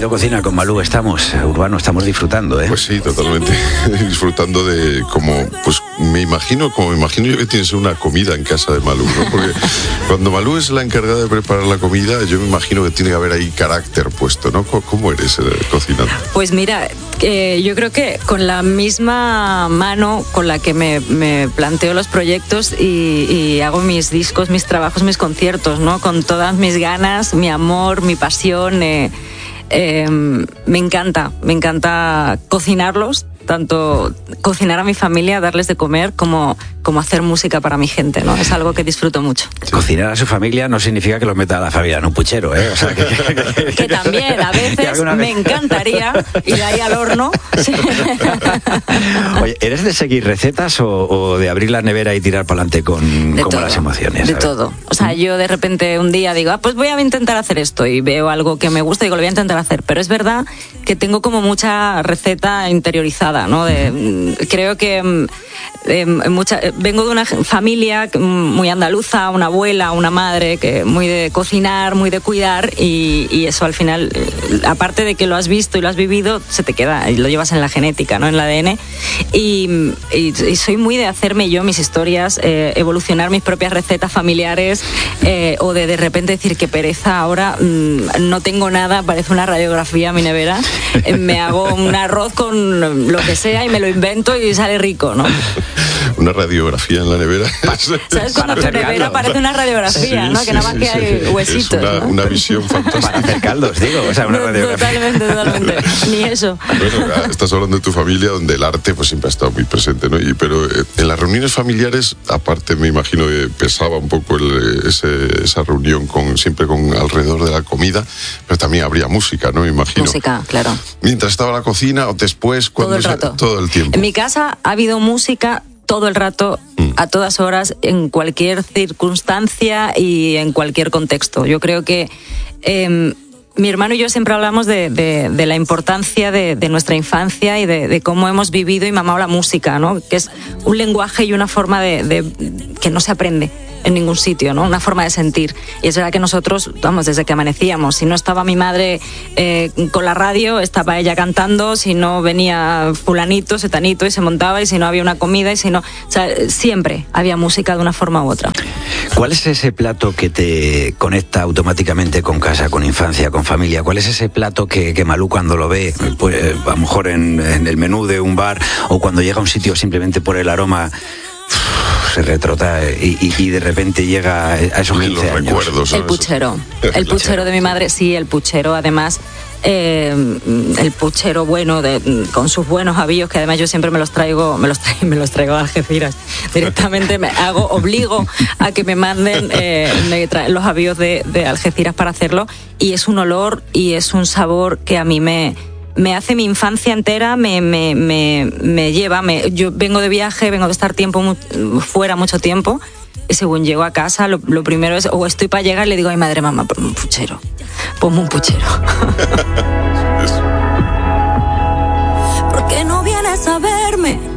Bienvenido a Cocina con Malú. Estamos, Urbano, estamos disfrutando, ¿eh? Pues sí, totalmente. Disfrutando de pues me imagino yo que tienes una comida en casa de Malú, ¿no? Porque cuando Malú es la encargada de preparar la comida, yo me imagino que tiene que haber ahí carácter puesto, ¿no? ¿Cómo eres cocinando? Pues mira, yo creo que con la misma mano con la que me planteo los proyectos y hago mis discos, mis trabajos, mis conciertos, ¿no? Con todas mis ganas, mi amor, mi pasión. Me encanta cocinarlos, tanto cocinar a mi familia, darles de comer, como hacer música para mi gente, ¿no? Es algo que disfruto mucho. Cocinar a su familia no significa que lo meta a la familia en un puchero, ¿eh? O sea, que también, a veces me encantaría ir ahí al horno. Sí. Oye, ¿eres de seguir recetas o de abrir la nevera y tirar para adelante con las emociones? De todo. O sea, yo de repente un día digo, pues voy a intentar hacer esto, y veo algo que me gusta y digo, lo voy a intentar hacer. Pero es verdad que tengo como mucha receta interiorizada, ¿no? Creo que vengo de una familia muy andaluza, una abuela, una madre, que muy de cocinar, muy de cuidar, y eso al final, aparte de que lo has visto y lo has vivido, se te queda y lo llevas en la genética, ¿no? En el ADN. Y soy muy de hacerme yo mis historias, evolucionar mis propias recetas familiares, o de repente decir, qué pereza, ahora no tengo nada, parece una radiografía mi nevera, me hago un arroz con lo que sea y me lo invento y sale rico, ¿no? Una radiografía en la nevera. ¿Sabes cuando tu nevera parece una radiografía, ¿no? Que nada más que hay huesitos. Es una visión fantástica. Para hacer caldos, digo, o sea, una radiografía. Totalmente. Ni eso. Bueno, estás hablando de tu familia, donde el arte pues siempre ha estado muy presente, ¿no? Pero en las reuniones familiares, aparte me imagino que pesaba un poco esa reunión siempre alrededor de la comida, pero también habría música, ¿no? Me imagino. Música, claro. Mientras estaba la cocina o después, todo el rato. Todo el tiempo. En mi casa ha habido música todo el rato, a todas horas, en cualquier circunstancia y en cualquier contexto. Yo creo que mi hermano y yo siempre hablamos de la importancia de nuestra infancia y de cómo hemos vivido y mamado la música, ¿no? Que es un lenguaje y una forma que no se aprende en ningún sitio, ¿no? Una forma de sentir. Y es verdad que nosotros, vamos, desde que amanecíamos, si no estaba mi madre con la radio, estaba ella cantando, si no venía fulanito, setanito y se montaba, y si no había una comida, y si no... O sea, siempre había música de una forma u otra. ¿Cuál es ese plato que te conecta automáticamente con casa, con infancia, con familia? ¿Cuál es ese plato que Malú, cuando lo ve, pues, a lo mejor en el menú de un bar, o cuando llega a un sitio simplemente por el aroma, se retrota y de repente llega a esos 15 años? Recuerdos, ¿no? El puchero de mi madre, sí, el puchero, además, el puchero bueno, con sus buenos avíos, que además yo siempre me los traigo a Algeciras directamente, obligo a que me manden los avíos de Algeciras para hacerlo, y es un olor y es un sabor que a mí me hace mi infancia entera, me lleva. Yo vengo de viaje, vengo de estar fuera mucho tiempo, y según llego a casa, lo primero es, o estoy para llegar, le digo a mi madre, mamá, ponme un puchero. ¿Por qué no vienes a verme?